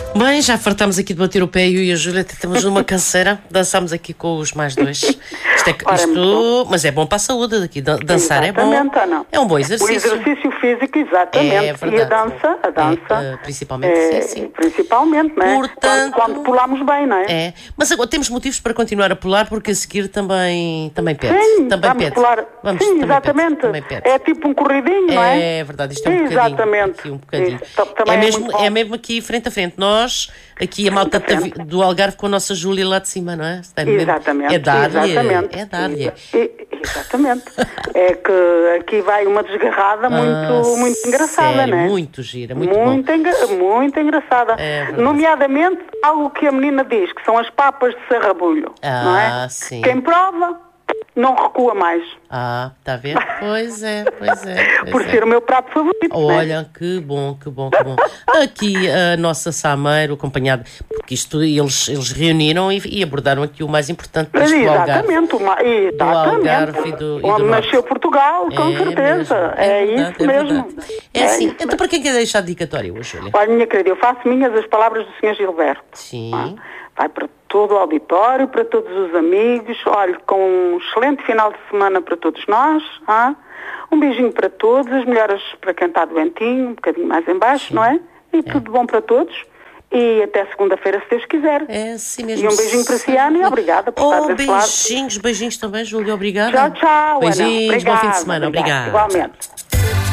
Bem, já fartámos aqui de bater o pé, eu e a Júlia, temos uma canseira, dançámos aqui com os mais dois. Mas é bom para a saúde daqui, dançar é bom. Não. É um bom exercício. O exercício físico, exatamente. É verdade. E a dança. Principalmente, sim. Principalmente, não é? Portanto, quando pulamos bem, não é? É. Mas agora temos motivos para continuar a pular, porque a seguir também pede. Sim, também vamos pede. pular. Sim, exatamente. Também pede. É tipo um corridinho, não é? É verdade, isto é um bocadinho. Exatamente. Aqui um bocadinho. Isso, é mesmo aqui frente a frente. Nós, aqui a malta do Algarve com a nossa Júlia lá de cima, não é? Exatamente. É dar-lhe. Exatamente. É que aqui vai uma desgarrada muito engraçada, sério, não é? Muito gira, muito bom. Muito engraçada. Nomeadamente, algo que a menina diz, que são as papas de sarrabulho, não é? Sim. Quem prova não recua mais. Está a ver? Pois é. Por ser o meu prato favorito. Olha, que bom. Aqui a nossa Sameiro, acompanhada, porque isto eles reuniram e abordaram aqui o mais importante deste do Algarve. Exatamente. Do Algarve e do Onde Norte. nasceu Portugal, com certeza. Isso mesmo. É assim. Então, para quem quer deixar a dedicatória hoje, Júlia? Olha, minha querida, eu faço minhas as palavras do Sr. Gilberto. Sim. Vai para todo o auditório, para todos os amigos. Olha, com um excelente final de semana para todos nós. Um beijinho para todos, as melhoras para quem está doentinho, um bocadinho mais em baixo, não é? E tudo bom para todos. E até segunda-feira, se Deus quiser. É assim mesmo. E um beijinho para si, Ana, e obrigada por estar desse lado. Beijinhos também, Júlia, obrigada. Tchau, beijinhos, Ana. bom fim de semana, obrigada. Igualmente.